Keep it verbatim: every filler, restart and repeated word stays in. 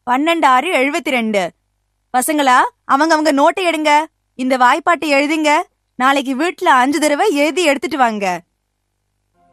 பன்னெண்டு ஆறு எழுபத்தி ரெண்டு. பசங்களா, அவங்க அவங்க நோட்டை எடுங்க. இந்த வாய்ப்பாட்டை எழுதுங்க. நாளைக்கு வீட்டுல அஞ்சு தடவை எழுதி எடுத்துட்டு வாங்க.